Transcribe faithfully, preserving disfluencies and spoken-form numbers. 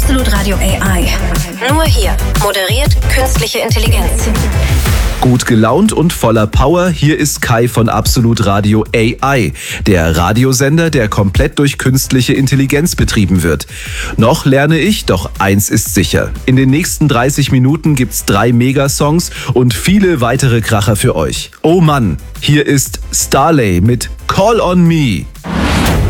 Absolut Radio A I. Nur hier moderiert künstliche Intelligenz. Gut gelaunt und voller Power, hier ist Kai von Absolut Radio A I, der Radiosender, der komplett durch künstliche Intelligenz betrieben wird. Noch lerne ich, doch eins ist sicher. In den nächsten dreißig Minuten gibt's drei Megasongs und viele weitere Kracher für euch. Oh Mann, hier ist Starlay mit Call on Me.